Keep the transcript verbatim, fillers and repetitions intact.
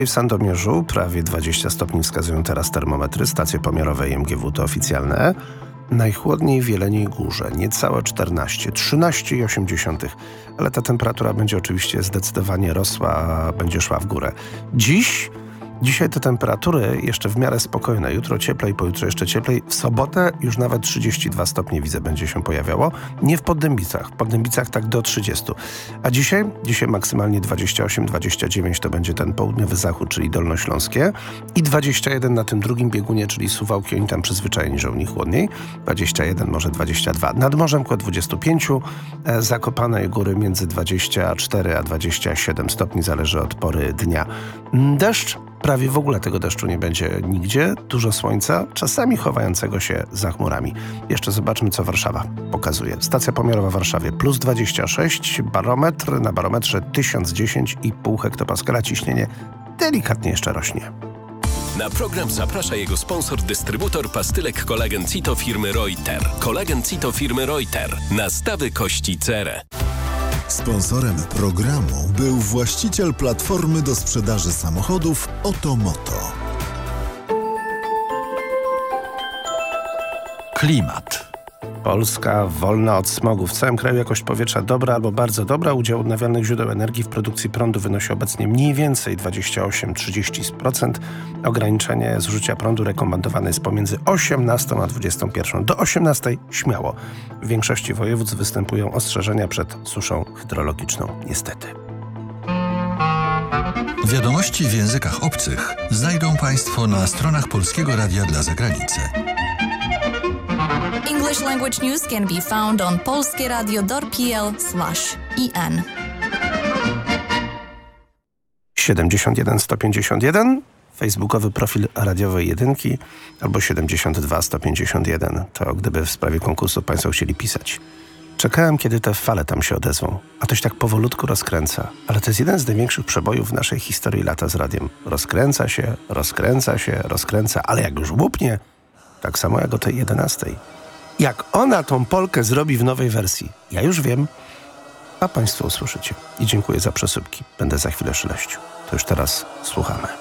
W Sandomierzu prawie dwadzieścia stopni wskazują teraz termometry, stacje pomiarowe i M G W to oficjalne. Najchłodniej w Jeleniej Górze, niecałe czternaście, trzynaście i osiem dziesiątych. Ale ta temperatura będzie oczywiście zdecydowanie rosła, będzie szła w górę. Dziś, dzisiaj te temperatury jeszcze w miarę spokojne. Jutro cieplej, pojutrze jeszcze cieplej. W sobotę już nawet trzydzieści dwa stopnie widzę będzie się pojawiało. Nie w Poddębicach. W Poddębicach tak do trzydziestu. A dzisiaj? Dzisiaj maksymalnie dwadzieścia osiem dwadzieścia dziewięć to będzie ten południowy zachód, czyli dolnośląskie. I dwadzieścia jeden na tym drugim biegunie, czyli Suwałki. Oni tam przyzwyczajeni, że u nich chłodniej. dwadzieścia jeden, może dwadzieścia dwa. Nad morzem około dwadzieścia pięć. E, Zakopane góry między dwadzieścia cztery a dwadzieścia siedem stopni. Zależy od pory dnia. Deszcz. Prawie w ogóle tego deszczu nie będzie nigdzie. Dużo słońca, czasami chowającego się za chmurami. Jeszcze zobaczmy, co Warszawa pokazuje. Stacja pomiarowa w Warszawie plus dwadzieścia sześć, barometr na barometrze tysiąc dziesięć i pół hektopaskala. Ciśnienie delikatnie jeszcze rośnie. Na program zaprasza jego sponsor, dystrybutor pastylek Kolagen Cito firmy Reuter. Kolagen Cito firmy Reuter. Nastawy kości cerę. Sponsorem programu był właściciel platformy do sprzedaży samochodów Otomoto. Klimat. Polska wolna od smogu. W całym kraju jakość powietrza dobra albo bardzo dobra. Udział odnawialnych źródeł energii w produkcji prądu wynosi obecnie mniej więcej dwadzieścia osiem do trzydziestu procent. Ograniczenie zużycia prądu rekomendowane jest pomiędzy osiemnastą a dwudziestą pierwszą. Do osiemnastej śmiało. W większości województw występują ostrzeżenia przed suszą hydrologiczną. Niestety. Wiadomości w językach obcych znajdą Państwo na stronach Polskiego Radia dla Zagranicy. English language news can be found on polskieradio.pl slash en. siedemdziesiąt jeden sto pięćdziesiąt jeden, facebookowy profil radiowej jedynki albo siedemdziesiąt dwa sto pięćdziesiąt jeden. To gdyby w sprawie konkursu Państwo chcieli pisać. Czekałem, kiedy te fale tam się odezwą, a to się tak powolutku rozkręca. Ale to jest jeden z największych przebojów w naszej historii lata z radiem. Rozkręca się, rozkręca się, rozkręca, ale jak już łupnie, tak samo jak o tej jedenastej. Jak ona tą Polkę zrobi w nowej wersji, ja już wiem, a Państwo usłyszycie. I dziękuję za przesyłki. Będę za chwilę szeleścił. To już teraz słuchamy.